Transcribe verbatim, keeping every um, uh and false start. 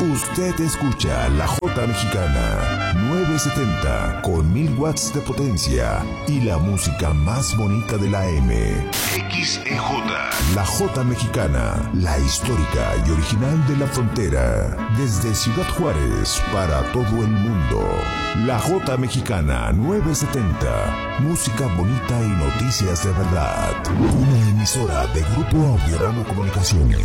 Usted escucha la Jota Mexicana nueve setenta con mil watts de potencia y la música más bonita de la M. X E J. La Jota Mexicana, la histórica y original de la frontera. Desde Ciudad Juárez para todo el mundo. La Jota Mexicana nueve setenta. Música bonita y noticias de verdad. Una emisora de Grupo Audiorama Comunicaciones.